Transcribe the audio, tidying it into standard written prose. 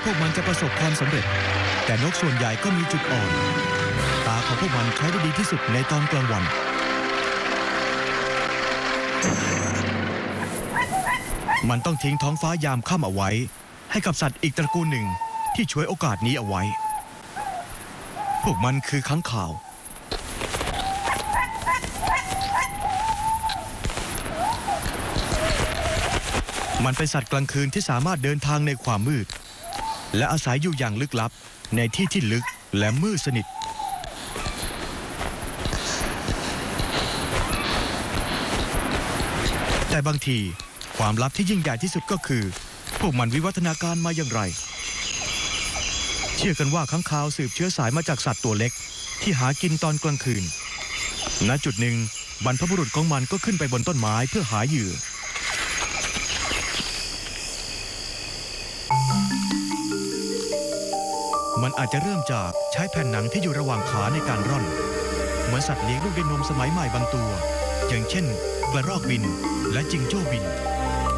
วกมันจะประสบความสำเร็จแต่นกส่วนใหญ่ก็มีจุดอ่อนตาของพวกมันใช้ได้ดีที่สุดในตอนกลางวันมันต้องทิ้งท้องฟ้ายามค่ำเอาไว้ให้กับสัตว์อีกตระกูลหนึ่งที่ช่วยโอกาสนี้เอาไว้พวกมันคือค้างคาวมันเป็นสัตว์กลางคืนที่สามารถเดินทางในความมืดและอาศัยอยู่อย่างลึกลับในที่ที่ลึกและมืดสนิทแต่บางทีความลับที่ยิ่งใหญ่ที่สุดก็คือพวกมันวิวัฒนาการมาอย่างไรเชื่อกันว่าค้างคาวสืบเชื้อสายมาจากสัตว์ตัวเล็กที่หากินตอนกลางคืนณจุดหนึ่งบรรพบุรุษของมันก็ขึ้นไปบนต้นไม้เพื่อหาเหยื่อมันอาจจะเริ่มจากใช้แผ่นหนังที่อยู่ระหว่างขาในการร่อนเหมือนสัตว์เลี้ยงลูกด้วยนมสมัยใหม่บางตัวอย่างเช่นกระรอกบินและจิงโจ้บิน